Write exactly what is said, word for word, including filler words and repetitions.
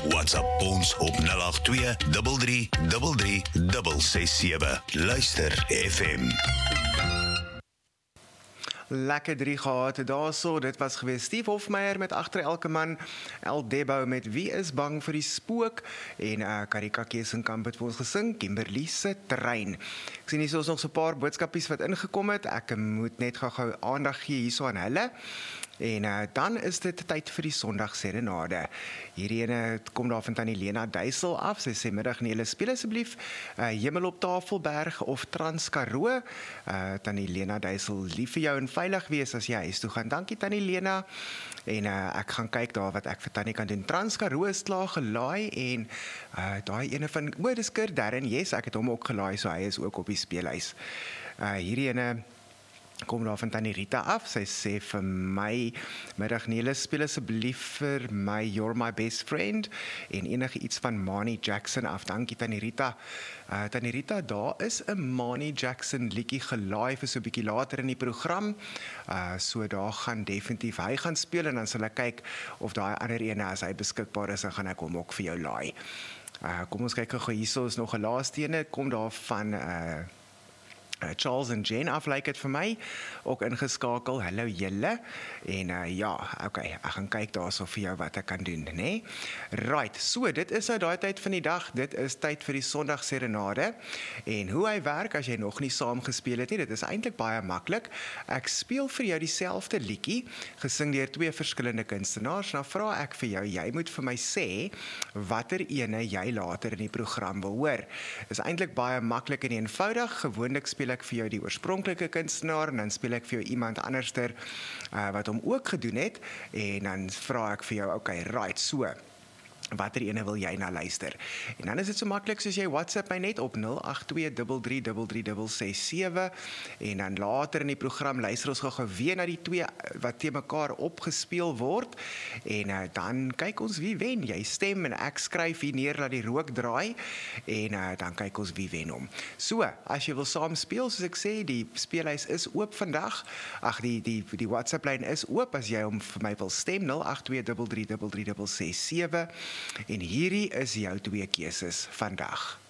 WhatsApp ons op nul agt twee drie drie drie drie ses ses sewe. Luister F M. Lekker drie gehad, daarso, dit was gewees Steve Hofmeyer met Agter Elke Man, El Debo met Wie is bang vir die spook, en uh, Karika Kesenkamp het vir ons gesing, Kimberly se Trein. Ek sien hier is nog so 'n paar boodskapies wat ingekom het, ek moet net gou-gou aandag gee hierso aan hulle. En uh, dan is dit tyd vir die Sondag Serenade. Hierdie ene kom daar van Tannie Lena Duisel af. Sy sê middag Nele, speel asseblief uh, Hemel op Tafelberg of Transkaroo. Uh, Tannie Lena Duisel, lief vir jou en veilig wees as jy huis toe gaan. Dankie Tannie Lena. En uh, ek gaan kyk daar wat ek vir Tannie kan doen. Transkaroo is klaar gelaai en uh, daai ene van, o, dis Kurt Darren, yes, ek het hom ook gelaai, so hy is ook op die speelhuis. Uh, hierdie ene kom daar van Tannie Rita af, sy sê vir my, middag Nele, speel asseblief vir my You're My Best Friend, en enige iets van Mani Jackson af, dankie Tannie Rita. Uh, Tannie Rita, daar is 'n Mani Jackson liedjie gelaai vir so 'n bietjie later in die program, uh, so daar gaan definitief hy gaan speel, en dan sal ek kyk of daai ander ene, as hy beskikbaar is, dan gaan ek hom ook vir jou laai. Uh, kom ons kyk gou, hierso is nog 'n laaste ene, kom daar van Uh, Uh, Charles en Jen af, lyk dit vir my, ook ingeskakel, hallo julle, en uh, ja, ok, ek gaan kyk daar so vir jou wat ek kan doen, nee? Right, so, dit is nou daai tyd van die dag, dit is tyd vir die Sondag Serenade, en hoe hy werk, as jy nog nie saam gespeel het nie, dit is eintlik baie maklik, ek speel vir jou dieselfde liedjie, gesing deur twee verskillende kunstenaars, nou vra ek vir jou, jy moet vir my sê, watter ene jy later in die program wil hoor, is eintlik baie maklik en eenvoudig, gewoonlik speel ek vir jou die oorspronklike kunstenaar, en dan speel ek vir jou iemand anderster uh, wat hom ook gedoen het, en dan vra ek vir jou, ok, right, so, watter ene wil jy na luister? En dan is dit so maklik soos jy WhatsApp my net op nul agt twee drie drie drie drie ses ses sewe, en dan later in die program luister ons gou weer na die twee wat te mekaar opgespeel word, en uh, dan kyk ons wie wen, jy stem en ek skryf hier neer dat die rook draai, en uh, dan kyk ons wie wen hom. So, as jy wil saam speel, soos ek sê, die speelhuis is oop vandag, ag, die, die, die WhatsApp-lyn is oop, as jy hom vir my wil stem, nul agt twee drie drie drie drie ses ses sewe, en hierdie is jou twee keuses vandag.